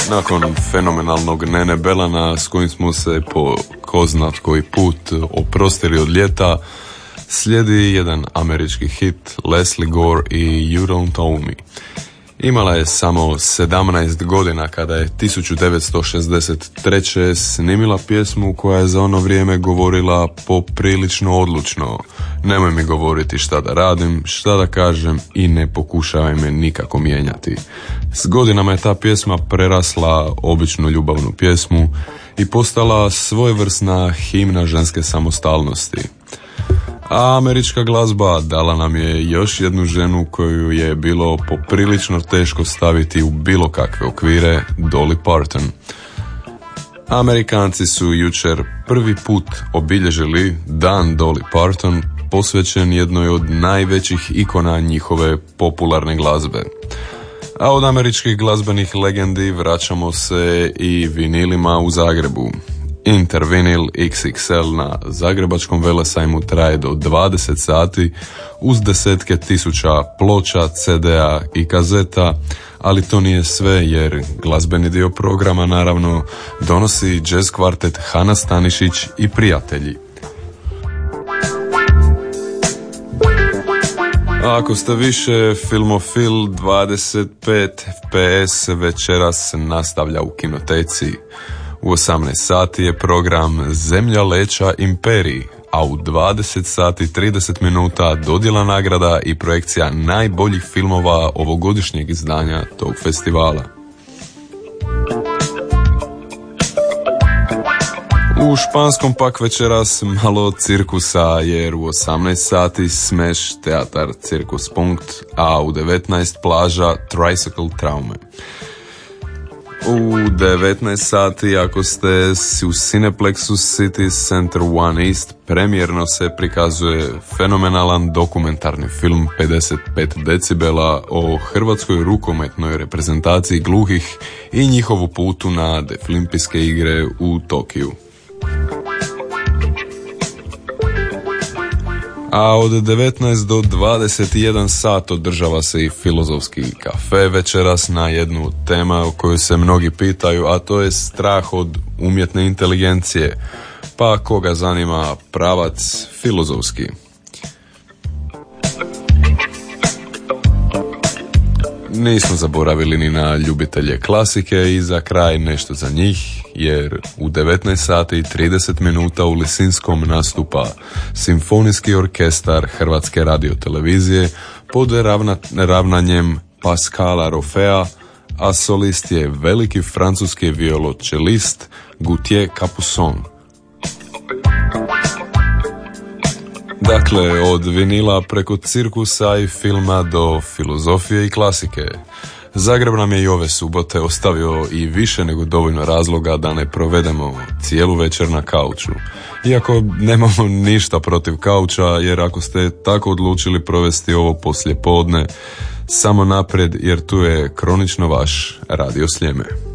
Nakon fenomenalnog Nene Belana s kojim smo se po ko zna koji put oprostili od ljeta, slijedi jedan američki hit Leslie Gore i You Don't Owe Me. Imala je samo 17 godina kada je 1963. snimila pjesmu koja je za ono vrijeme govorila poprilično odlučno: nemoj mi govoriti šta da radim, šta da kažem i ne pokušavaj me nikako mijenjati. S godinama je ta pjesma prerasla običnu ljubavnu pjesmu i postala svojevrsna himna ženske samostalnosti. A američka glazba dala nam je još jednu ženu koju je bilo poprilično teško staviti u bilo kakve okvire, Dolly Parton. Amerikanci su jučer prvi put obilježili Dan Dolly Parton, posvećen jednoj od najvećih ikona njihove popularne glazbe. A od američkih glazbenih legendi vraćamo se i vinilima u Zagrebu. Intervinil XXL na zagrebačkom velesajmu traje do 20 sati uz desetke tisuća ploča, CD-a i kazeta, ali to nije sve jer glazbeni dio programa naravno donosi jazz kvartet Hana Stanišić i prijatelji. A ako ste više filmofil, 25 FPS večeras nastavlja u kinoteci. U 18 sati je program Zemlja leća imperiji, a u 20 sati 30 minuta dodjela nagrada i projekcija najboljih filmova ovogodišnjeg izdanja tog festivala. U španskom pak večeras malo cirkusa jer u 18 sati Smash teatar Cirkus Punkt, a u 19 plaža Tricycle Traume. U 19 sati, ako ste u Cineplexus City Center One East, premijerno se prikazuje fenomenalan dokumentarni film 55 decibela o hrvatskoj rukometnoj reprezentaciji gluhih i njihovu putu na Deaflimpijske igre u Tokiju. A od 19 do 21 sat održava se i filozofski kafe večeras na jednu tema o kojoj se mnogi pitaju, a to je strah od umjetne inteligencije. Pa koga zanima pravac filozofski? Nismo zaboravili ni na ljubitelje klasike i za kraj nešto za njih, jer u 19 sati i 30 minuta u Lisinskom nastupa Simfonijski orkestar Hrvatske radiotelevizije pod ravnanjem Pascala Rofea, a solist je veliki francuski violočelist Gauthier Capuçon. Dakle, od vinila preko cirkusa i filma do filozofije i klasike. Zagreb nam je i ove subote ostavio i više nego dovoljno razloga da ne provedemo cijelu večer na kauču. Iako nemamo ništa protiv kauča, jer ako ste tako odlučili provesti ovo poslijepodne, samo naprijed jer tu je kronično vaš Radio Sljeme.